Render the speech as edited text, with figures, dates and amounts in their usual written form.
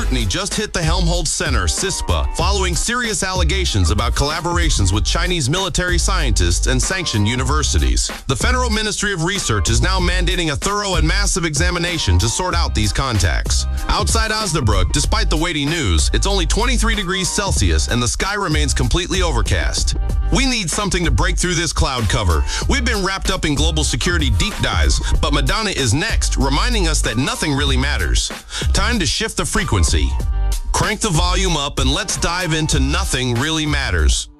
scrutiny just hit the Helmholtz Center, CISPA, following serious allegations about collaborations with Chinese military scientists and sanctioned universities. The Federal Ministry of Research is now mandating a thorough and massive examination to sort out these contacts. Outside Osnabrück, despite the weighty news, it's only 23 degrees Celsius and the sky remains completely overcast. We need something to break through this cloud cover. We've been wrapped up in global security deep dives, but Madonna is next, reminding us that nothing really matters. Time to shift the frequency. Crank the volume up and let's dive into Nothing Really Matters.